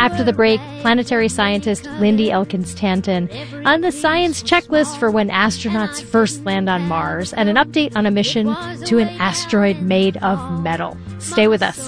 after the break, planetary scientist Lindy Elkins-Tanton on the science checklist for when astronauts first land on Mars, and an update on a mission to an asteroid made of metal. Stay with us.